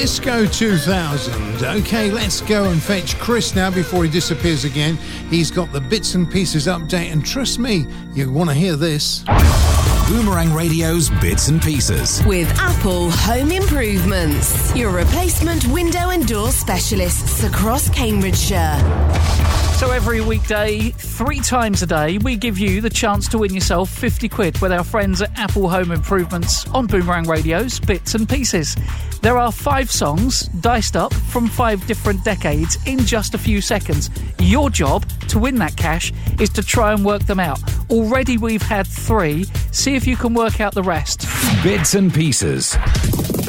Disco 2000. Okay, let's go and fetch Chris now before he disappears again. He's got the bits and pieces update, and trust me, you want to hear this. Boomerang Radio's Bits and Pieces. With Apple Home Improvements, your replacement window and door specialists across Cambridgeshire. So every weekday, 3 times a day, we give you the chance to win yourself 50 quid with our friends at Apple Home Improvements on Boomerang Radio's Bits and Pieces. There are 5 songs diced up from 5 different decades in just a few seconds. Your job to win that cash is to try and work them out. Already we've had 3. See if you can work out the rest. Bits and Pieces.